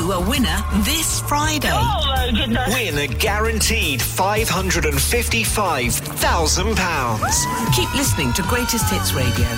you a winner this Friday. Oh my goodness. Win a guaranteed £555,000. Keep listening to Greatest Hits Radio.